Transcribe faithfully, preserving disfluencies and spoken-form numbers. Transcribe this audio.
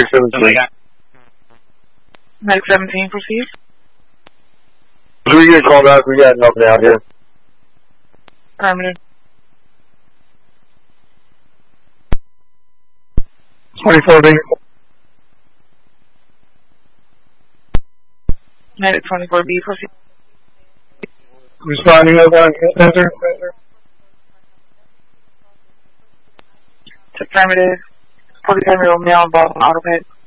seventeen. Medic seventeen, proceed. We get called out, we got nothing out here. Affirmative. twenty-four B. Medic twenty-four B, proceed. Responding over on center. Affirmative. forty-seven year old male involved in auto pet.